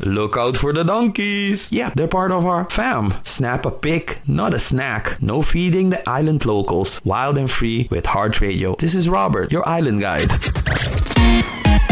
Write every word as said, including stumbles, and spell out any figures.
Look out for the donkeys. Yeah, they're part of our fam. Snap a pic, not a snack. No feeding the island locals. Wild and free with Heart Radio. This is Robert, your island guide.